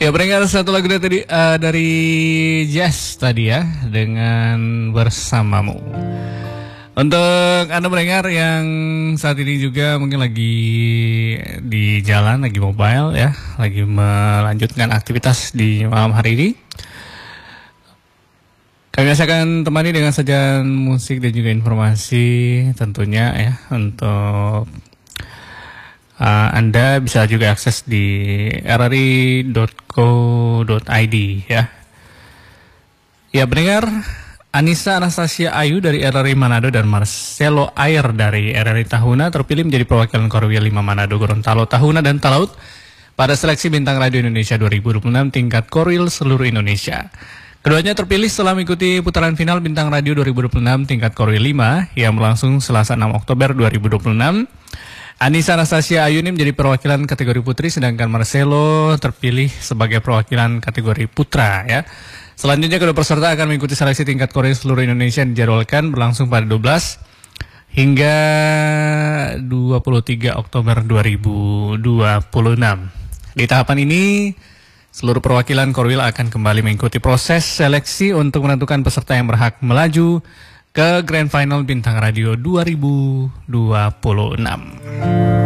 Ya, pendengar, satu lagu dari Jazz tadi ya, dengan Bersamamu. Untuk Anda pendengar yang saat ini juga mungkin lagi di jalan, lagi mobile ya, lagi melanjutkan aktivitas di malam hari ini, kami akan temani dengan sajian musik dan juga informasi tentunya ya. Untuk Anda bisa juga akses di rri.co.id ya. Ya, pendengar, Anissa Anastasia Ayu dari RRI Manado dan Marcelo Air dari RRI Tahuna terpilih menjadi perwakilan Korwil 5 Manado, Gorontalo, Tahuna, dan Talaut pada seleksi Bintang Radio Indonesia 2026 tingkat Korwil seluruh Indonesia. Keduanya terpilih setelah mengikuti putaran final Bintang Radio 2026 tingkat Korwil 5 yang berlangsung Selasa 6 Oktober 2026. Anissa Anastasia Ayu ini menjadi perwakilan kategori putri, sedangkan Marcelo terpilih sebagai perwakilan kategori putra ya. Selanjutnya kedua peserta akan mengikuti seleksi tingkat Korwil seluruh Indonesia yang dijadwalkan berlangsung pada 12 hingga 23 Oktober 2026. Di tahapan ini, seluruh perwakilan Korwil akan kembali mengikuti proses seleksi untuk menentukan peserta yang berhak melaju ke Grand Final Bintang Radio 2026.